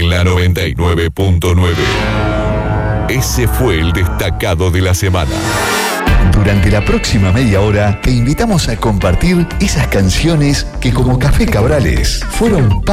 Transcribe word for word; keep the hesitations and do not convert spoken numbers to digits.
en la noventa y nueve punto nueve. Ese fue el destacado de la semana. Durante la próxima media hora te invitamos a compartir esas canciones que como Café Cabrales fueron